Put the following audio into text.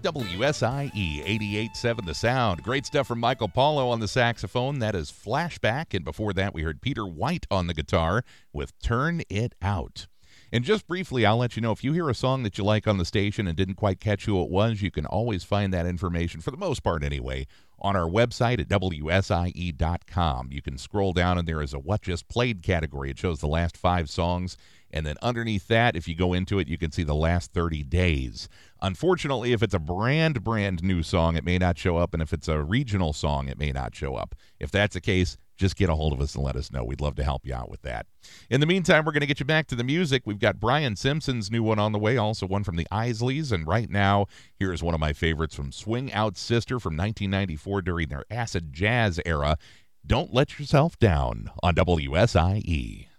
WSIE 88.7 The Sound. Great stuff from Michael Paulo on the saxophone. That is Flashback. And before that, we heard Peter White on the guitar with Turn It Out. And just briefly, I'll let you know, if you hear a song that you like on the station and didn't quite catch who it was, you can always find that information, for the most part anyway, on our website at WSIE.com. You can scroll down and there is a What Just Played category. It shows the last 5 songs. And then underneath that, if you go into it, you can see the last 30 days. Unfortunately, if it's a brand new song, it may not show up. And if it's a regional song, it may not show up. If that's the case, just get a hold of us and let us know. We'd love to help you out with that. In the meantime, we're going to get you back to the music. We've got Brian Simpson's new one on the way, also one from the Isleys. And right now, here's one of my favorites from Swing Out Sister from 1994 during their acid jazz era. Don't Let Yourself Down on WSIE.